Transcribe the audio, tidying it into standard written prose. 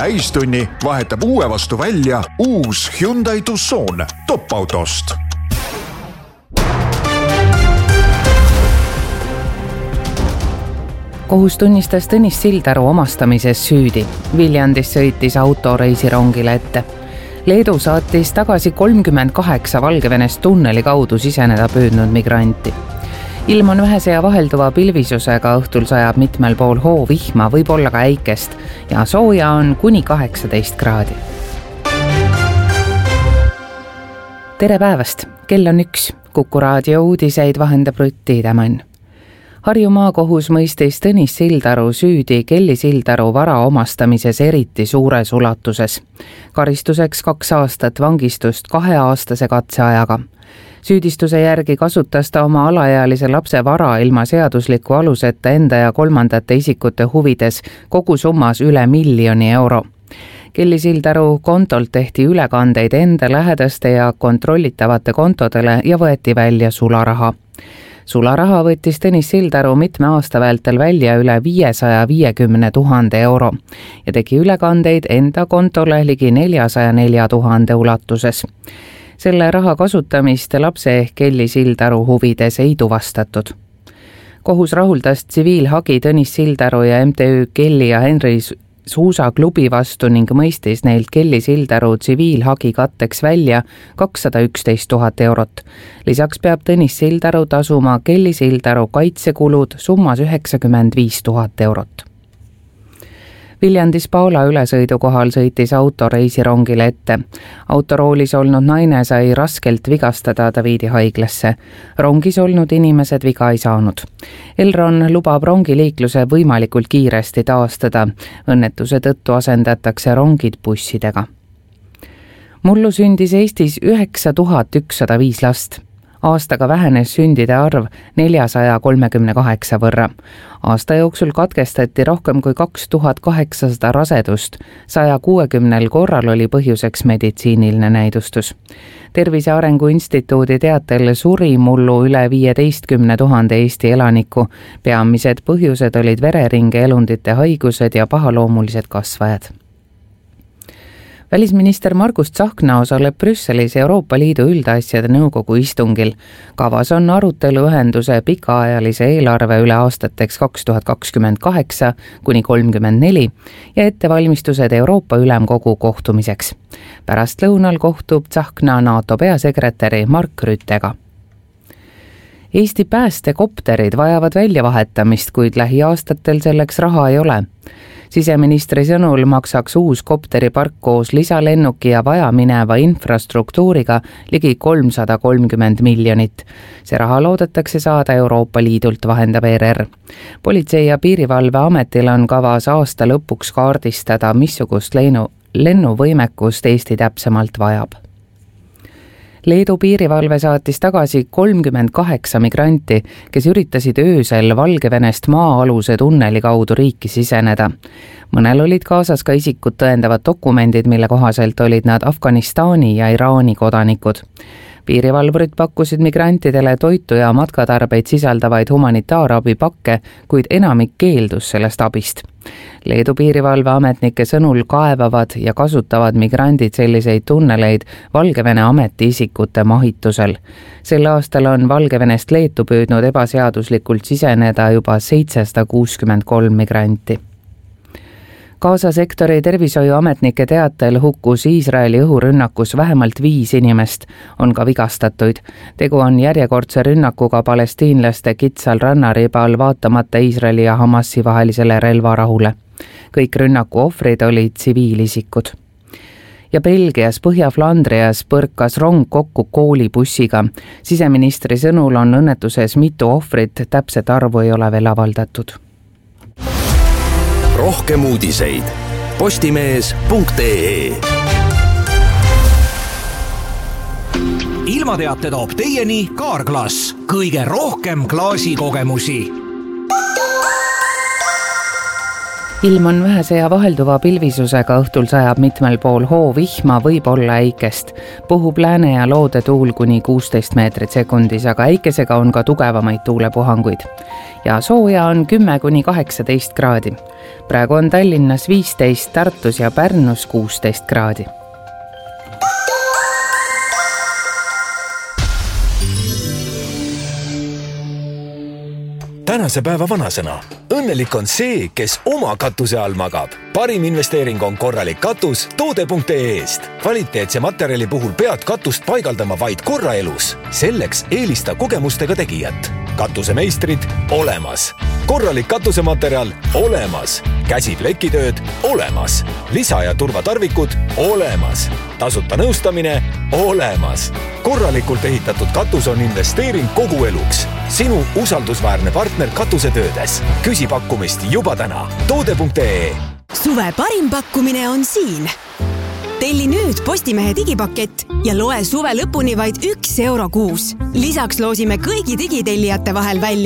Täistunni vahetab uue vastu välja uus Hyundai Tucson top-autost. Kohus tunnistas Tõnis Sildaru omastamises süüdi. Viljandis sõitis auto reisirongile ette. Leedu saatis tagasi 38 Valgevenest tunneli kaudu siseneda püüdnud migranti. Ilm on vähese ja vahelduva pilvisusega, õhtul sajab mitmel pool hoovihma, võib olla ka äikest ja sooja on kuni 18 kraadi. Tere päevast, kell on 1. Kuku raadio uudiseid vahendab Rutt Tiidemann. Harju maakohus mõistis Tõnis Sildaru süüdi Kelly Sildaru vara omastamises eriti suures ulatuses. Karistuseks 2 aastat vangistust 2-aastase katseajaga. Süüdistuse järgi kasutas ta oma alaealise lapse vara ilma seadusliku aluseta enda ja kolmandate isikute huvides kogu summas üle 1 miljoni euro. Kelly Sildaru kontolt tehti ülekandeid enda lähedaste ja kontrollitavate kontodele ja võeti välja sularaha. Sularaha võttis Tõnis Sildaru mitme aasta vältel välja üle 550 000 euro ja tegi ülekandeid enda kontole ligi 404 000 ulatuses. Selle raha kasutamist lapse ehk Kelly Sildaru huvides ei tuvastatud. Kohus rahuldas tsiviilhagi Tõnis Sildaru ja MTÜ Kelly ja Henry suusaklubi vastu ning mõistis neilt Kelly Sildaru tsiviilhagi katteks välja 211 000 eurot. Lisaks peab Tõnis Sildaru tasuma Kelly Sildaru kaitsekulud summas 95 000 eurot. Viljandis Paula ülesõidu kohal sõitis auto reisirongile ette. Autoroolis olnud naine sai raskelt vigastada, ta viidi haiglasse. Rongis olnud inimesed viga ei saanud. Elron lubab rongiliikluse võimalikult kiiresti taastada. Õnnetuse tõttu asendatakse rongid bussidega. Mullu sündis Eestis 9105 last. Aastaga vähenes sündide arv 438 võrra. Aasta jooksul katkestati rohkem kui 2800 rasedust, 160 korral oli põhjuseks meditsiiniline näidustus. Tervise Arengu Instituudi teatel suri mullu üle 15 000 Eesti elaniku. Peamised põhjused olid vereringe elundite haigused ja pahaloomulised kasvajad. Välisminister Margus Tsahkna osaleb Brüsselis Euroopa Liidu üldasjade nõukogu istungil. Kavas on arutelu ühenduse pikaajalise eelarve üle aastateks 2028 kuni 34 ja ettevalmistused Euroopa Ülemkogu kohtumiseks. Pärast lõunal kohtub Tsahkna NATO peasekretäri Mark Rüttega. Eesti päästekopterid vajavad väljavahetamist, kuid lähiaastatel selleks raha ei ole. Siseministri sõnul maksaks uus kopteripark koos lisalennuki ja vajamineva infrastruktuuriga ligi 330 miljonit. See raha loodetakse saada Euroopa Liidult, vahendab ERR. Politsei- ja Piirivalveametil on kavas aasta lõpuks kaardistada, missugust lennuvõimekust Eesti täpsemalt vajab. Leedu piirivalve saatis tagasi 38 migranti, kes üritasid öösel Valgevenest maa-aluse tunneli kaudu riiki siseneda. Mõnel olid kaasas ka isikut tõendavad dokumendid, mille kohaselt olid nad Afganistani ja Iraani kodanikud. Piirivalvurid pakkusid migrantidele toitu ja matkatarbeid sisaldavaid humanitaarabipakke, kuid enamik keeldus sellest abist. Leedu piirivalveametnike sõnul kaevavad ja kasutavad migrandid selliseid tunneleid Valgevene ametiisikute mahitusel. Sel aastal on Valgevenest Leetu püüdnud ebaseaduslikult siseneda juba 763 migranti. Gaza sektori tervishoiuametnike teatel hukkus Iisraeli õhurünnakus vähemalt 5 inimest, on ka vigastatuid. Tegu on järjekordse rünnakuga palestiinlaste kitsal rannaribal vaatamata Iisraeli ja Hamasi vahelisele relvarahule. Kõik rünnaku ohvrid olid tsiviilisikud. Ja Belgias Põhja-Flandrias põrkas rong kokku koolibussiga. Siseministri sõnul on õnnetuses mitu ohvrit, täpset arvu ei ole veel avaldatud. Rohkem uudiseid postimees.ee. Ilmateate toob teieni Kaarglass, kõige rohkem klaasikogemusi. ilm on vähese ja vahelduva pilvisusega, õhtul sajab mitmel pool hoovihma, võib olla äikest. Puhub lääne ja loode tuul kuni 16 meetrit sekundis, aga äikesega on ka tugevamaid tuulepuhanguid. Ja sooja on 10 kuni 18 kraadi. Praegu on Tallinnas 15, Tartus ja Pärnus 16 kraadi. Tänase päeva vanasõna. Õnnelik on see, kes oma katuse all magab. Parim investeering on korralik katus toode.ee-st. Kvaliteetse materjali puhul pead katust paigaldama vaid korra elus. Selleks eelista kogemustega tegijat. Katusemeistrid olemas. Korralik katusematerjal olemas. Käsiplekitööd olemas. Lisa- ja turvatarvikud olemas. Tasuta nõustamine olemas. Korralikult ehitatud katus on investeering kogu eluks. Sinu usaldusväärne partner katusetöödes. Küsi pakkumist juba täna. Toode.ee. Suve parim pakkumine on siin. Telli nüüd Postimehe digipakett ja loe suve lõpuni vaid €1 kuus. Lisaks loosime kõigi digitellijate vahel välja